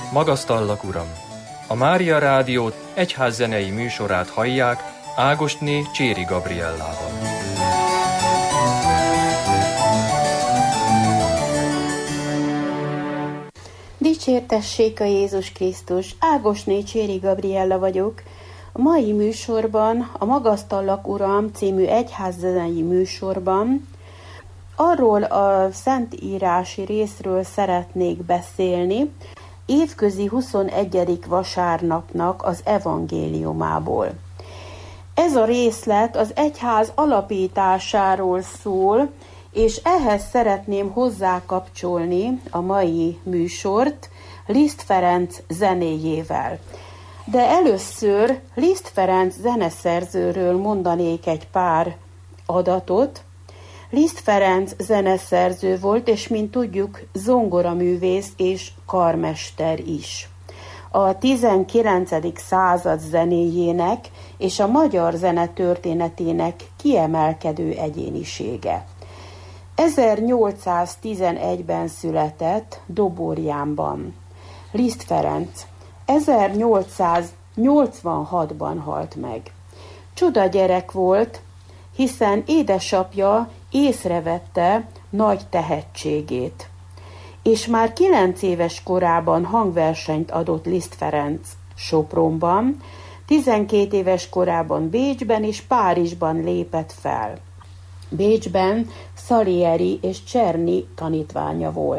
Magasztallak, Uram! A Mária Rádió egyházzenei műsorát hallják Ágosné Cséri Gabriellával. Dicsértessék a Jézus Krisztus! Ágosné Cséri Gabriella vagyok. A mai műsorban, a Magasztallak, Uram című egyházzenei műsorban arról a szentírási részről szeretnék beszélni, évközi 21. vasárnapnak az evangéliumából. Ez a részlet az egyház alapításáról szól, és ehhez szeretném hozzákapcsolni a mai műsort Liszt Ferenc zenéjével. De először Liszt Ferenc zeneszerzőről mondanék egy pár adatot. Liszt Ferenc zeneszerző volt, és mint tudjuk, zongoraművész és karmester is. A 19. század zenéjének és a magyar zene történetének kiemelkedő egyénisége. 1811-ben született Doborjánban. Liszt Ferenc 1886-ban halt meg. Csoda gyerek volt, hiszen édesapja észrevette nagy tehetségét, és már 9 éves korában hangversenyt adott Liszt Ferenc Sopronban, 12 éves korában Bécsben és Párizsban lépett fel. Bécsben Salieri és Czerny tanítványa volt.